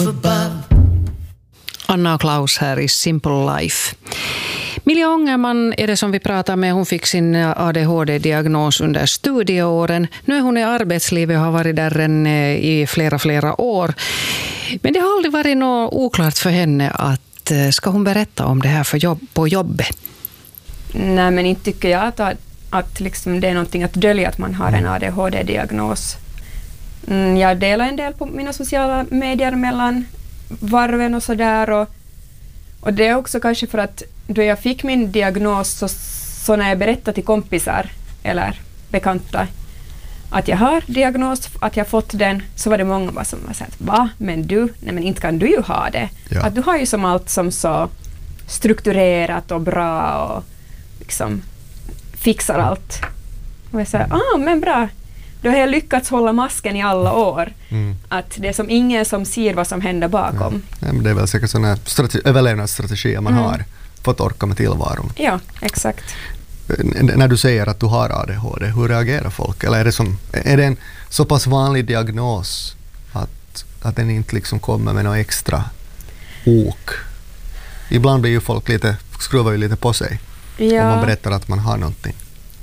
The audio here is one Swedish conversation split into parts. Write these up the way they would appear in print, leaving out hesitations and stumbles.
Anna och Klaus här i Simple Life. Milja Ångerman är det som vi pratar med. Hon fick sin ADHD-diagnos under studieåren. Nu är hon i arbetslivet och har varit där i flera år. Men det har aldrig varit något oklart för henne att ska hon berätta om det här på jobbet? Nej, men inte tycker jag att liksom det är någonting att dölja att man har en ADHD-diagnos. Jag delar en del på mina sociala medier mellan varven och sådär. Och det är också kanske för att då jag fick min diagnos så när jag berättade till kompisar eller bekanta att jag har diagnos, att jag fått den, så var det många som var sagt, va? Men du? Nej, men inte kan du ju ha det. Ja. Att du har ju som allt som så strukturerat och bra och liksom fixar allt. Och jag sa, men bbra. Då har jag lyckats hålla masken i alla år. Att det är som ingen som ser vad som händer bakom. Ja, men det är väl säkert sådana överlevnadsstrategier man har för att orka med tillvaron. Ja, exakt. När du säger att du har ADHD, hur reagerar folk? Eller är det en så pass vanlig diagnos att den inte liksom kommer med något extra ok? Ibland blir ju folk skruvar ju lite på sig om man berättar att man har någonting.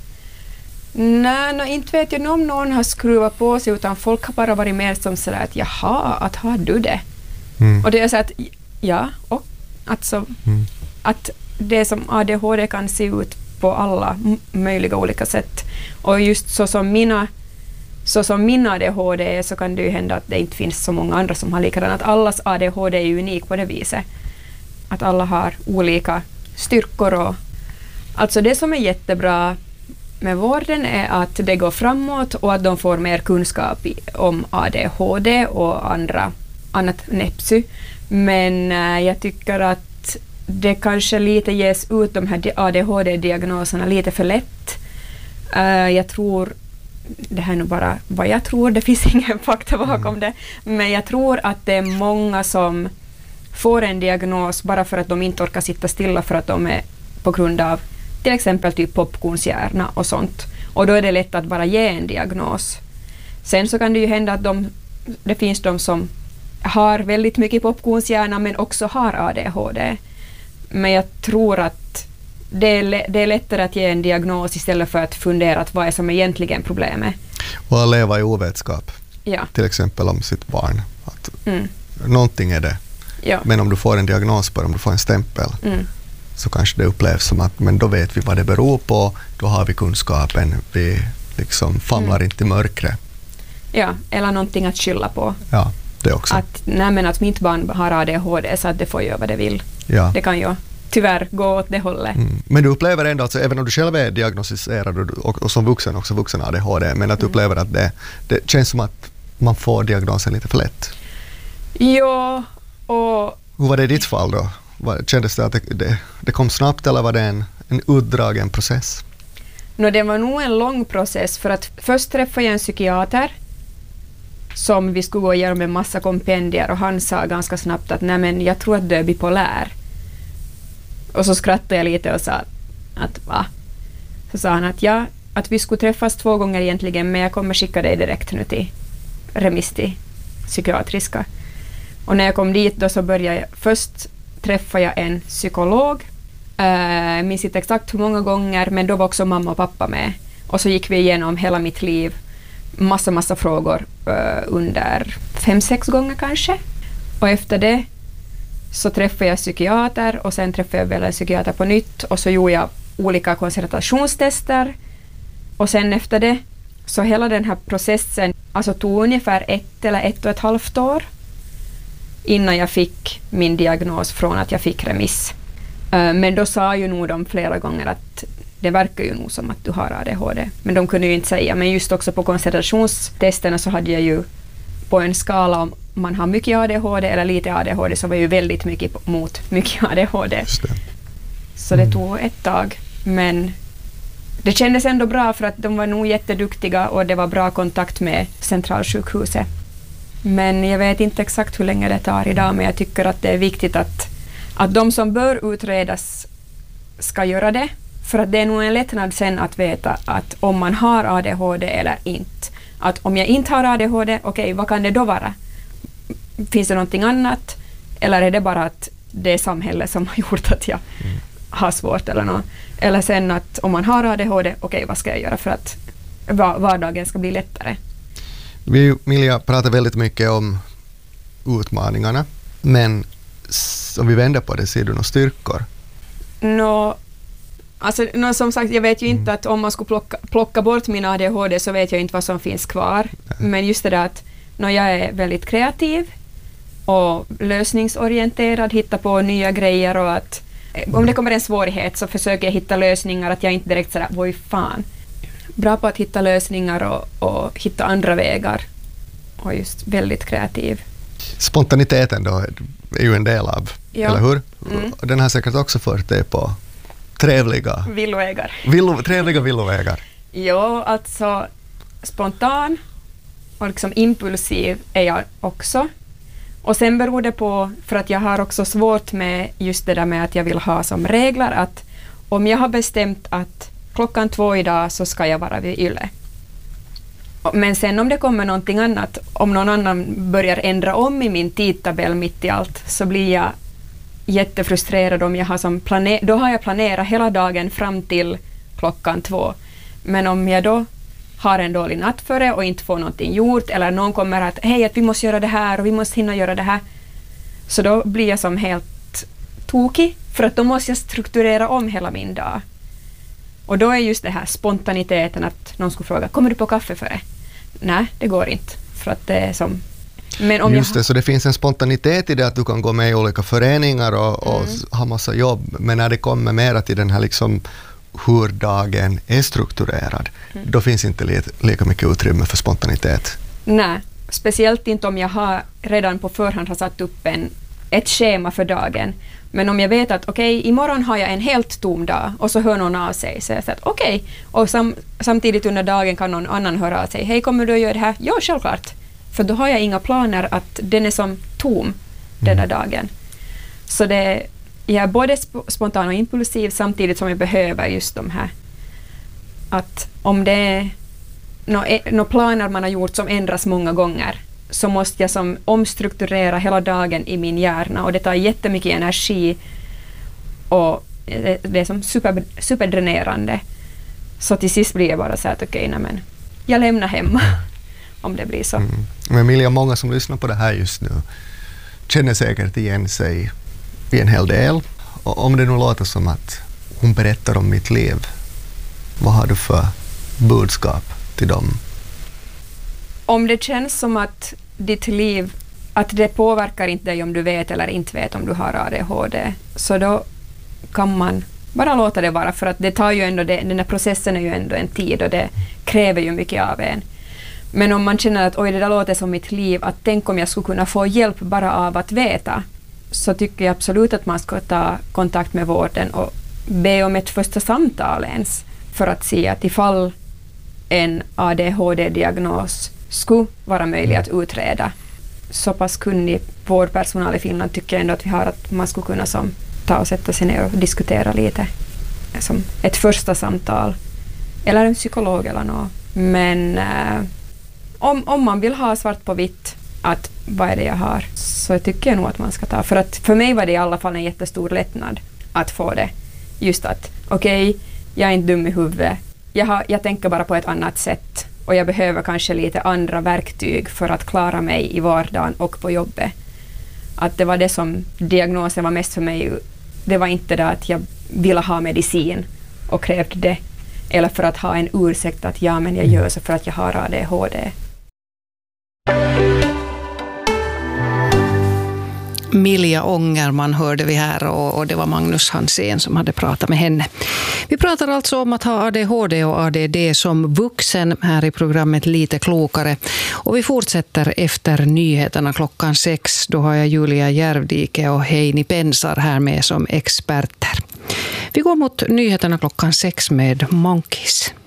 Nej, inte vet jag om någon har skruvat på sig, utan folk har bara varit mer som sådär att jaha, att har du det? Och det är så att ja, och alltså att det som ADHD kan se ut på alla möjliga olika sätt. Och just så som min ADHD är, så kan det ju hända att det inte finns så många andra som har likadant. Att allas ADHD är ju unik på det viset. Att alla har olika styrkor. Och alltså det som är jättebra med vården är att det går framåt och att de får mer kunskap om ADHD och annat nepsy. Men jag tycker att det kanske lite ges ut de här ADHD-diagnoserna lite för lätt. Jag tror, det här är nog bara vad jag tror, det finns ingen fakta bakom det, men jag tror att det är många som får en diagnos bara för att de inte orkar sitta stilla, för att de är på grund av till exempel typ popcornshjärna och sånt. Och då är det lätt att bara ge en diagnos. Sen så kan det ju hända att det finns de som har väldigt mycket popcornshjärna men också har ADHD. Men jag tror att det är lättare att ge en diagnos istället för att fundera att vad är som egentligen problemet. Och att leva i ovetskap. Ja. Till exempel om sitt barn. Att någonting är det. Ja. Men om du får en diagnos på det, om du får en stämpel, så kanske det upplevs som att men då vet vi vad det beror på, då har vi kunskapen, vi liksom famlar inte i mörkret. Ja, eller någonting att skylla på. Ja, det också. Att mitt barn har ADHD så att det får göra vad det vill. Ja. Det kan ju tyvärr gå åt det hållet. Men du upplever ändå, alltså, även om du själv är diagnostiserad och som vuxen också vuxen ADHD, men att du upplever att det känns som att man får diagnosen lite för lätt. Ja, och hur var det i ditt fall då? Kändes det att det kom snabbt, eller var det en utdragen process? Det var nog en lång process, för att först träffade jag en psykiater som vi skulle gå igenom en massa kompendier, och han sa ganska snabbt att nej, men jag tror att du är bipolär. Och så skrattade jag lite och sa att va? Så sa han att vi skulle träffas 2 gånger egentligen, men jag kommer skicka dig direkt nu till remiss till psykiatriska. Och när jag kom dit då så började jag först träffa jag en psykolog. Jag minns inte exakt hur många gånger, men då var också mamma och pappa med. Och så gick vi igenom hela mitt liv, massa frågor under 5-6 gånger kanske. Och efter det så träffade jag psykiater, och sen träffade jag väl en psykiater på nytt, och så gjorde jag olika koncentrationstester. Och sen efter det så hela den här processen alltså tog ungefär 1 eller 1,5 år innan jag fick min diagnos från att jag fick remiss. Men då sa ju nog de flera gånger att det verkar ju nog som att du har ADHD. Men de kunde ju inte säga. Men just också på koncentrationstesterna så hade jag ju på en skala om man har mycket ADHD eller lite ADHD, så var ju väldigt mycket mot mycket ADHD. Så det tog ett tag. Men det kändes ändå bra, för att de var nog jätteduktiga och det var bra kontakt med centralsjukhuset. Men jag vet inte exakt hur länge det tar idag, men jag tycker att det är viktigt att de som bör utredas ska göra det. För att det är nog en lättnad sen att veta att om man har ADHD eller inte. Att om jag inte har ADHD, okej, vad kan det då vara? finns det någonting annat? Eller är det bara att det är samhället som har gjort att jag har svårt eller något? Eller sen att om man har ADHD, okej, vad ska jag göra för att vardagen ska bli lättare? Milja pratar väldigt mycket om utmaningarna, men om vi vänder på det, ser du några styrkor? Som sagt, jag vet ju inte att om man skulle plocka bort min ADHD så vet jag inte vad som finns kvar. Men just det där att jag är väldigt kreativ och lösningsorienterad, hittar på nya grejer, och att om det kommer en svårighet så försöker jag hitta lösningar, att jag inte direkt sådär, vad fan. Bra på att hitta lösningar och hitta andra vägar, och just väldigt kreativ. Spontaniteten då är ju en del av, eller hur? Den har säkert också fört dig på trevliga villovägar. Ja, alltså spontan och liksom impulsiv är jag också. Och sen beror det på, för att jag har också svårt med just det där med att jag vill ha som regler att om jag har bestämt att 2:00 idag så ska jag vara vid Yle. Men sen om det kommer någonting annat, om någon annan börjar ändra om i min tidtabell mitt i allt, så blir jag jättefrustrerad om jag har då har jag planerat hela dagen fram till 2:00. Men om jag då har en dålig natt före och inte får någonting gjort, eller någon kommer att hej, att vi måste göra det här och vi måste hinna göra det här, så då blir jag som helt tokig, för att då måste jag strukturera om hela min dag. Och då är just det här spontaniteten, att någon skulle fråga, kommer du på kaffe före? Nej, det går inte, för att det är som... Men om just det, så det finns en spontanitet i det att du kan gå med i olika föreningar och ha massa jobb, men när det kommer mera till den här liksom hur dagen är strukturerad, då finns inte lika mycket utrymme för spontanitet. Nej, speciellt inte om jag redan på förhand har satt upp ett schema för dagen. Men om jag vet att okej, imorgon har jag en helt tom dag, och så hör någon av sig, så jag säger att okej, och samtidigt under dagen kan någon annan höra av sig, hej, kommer du att göra det här? Ja, självklart. För då har jag inga planer att den är som tom den där dagen. Så jag är både spontan och impulsiv samtidigt som jag behöver just de här. Att om det är några planer man har gjort som ändras många gånger, så måste jag som omstrukturera hela dagen i min hjärna, och det tar jättemycket energi, och det är som superdränerande. Så till sist blir jag bara så att okej, men jag lämnar hemma om det blir så. Men Milja, många som lyssnar på det här just nu känner säkert igen sig i en hel del. Och om det nu låter som att hon berättar om mitt liv, vad har du för budskap till dem? Om det känns som att ditt liv, att det påverkar inte dig om du vet eller inte vet om du har ADHD, så då kan man bara låta det vara, för att det tar ju ändå, den här processen är ju ändå en tid, och det kräver ju mycket av en. Men om man känner att oj, det där låter som mitt liv, att tänk om jag skulle kunna få hjälp bara av att veta, så tycker jag absolut att man ska ta kontakt med vården och be om ett första samtal ens, för att se att ifall en ADHD-diagnos skulle vara möjlig att utreda. Så pass kunnig vårdpersonal i Finland tycker jag ändå att vi har, att man skulle kunna ta och sätta sig ner och diskutera lite. Som ett första samtal. Eller en psykolog eller något. Men om man vill ha svart på vitt att vad är det jag har, så tycker jag nog att man ska ta. För att för mig var det i alla fall en jättestor lättnad att få det. Just att okej, jag är inte dum i huvudet. Jag tänker bara på ett annat sätt. Och jag behöver kanske lite andra verktyg för att klara mig i vardagen och på jobbet. Att det var det som diagnosen var mest för mig. Det var inte det att jag ville ha medicin och krävde det. Eller för att ha en ursäkt att ja, men jag gör så för att jag har ADHD. Milja Ångerman hörde vi här, och det var Magnus Hansén som hade pratat med henne. Vi pratar alltså om att ha ADHD och ADD som vuxen här i programmet Lite klokare. Och vi fortsätter efter nyheterna 6. Då har jag Julia Järvdike och Heini Pensar här med som experter. Vi går mot nyheterna 6 med Monkeys.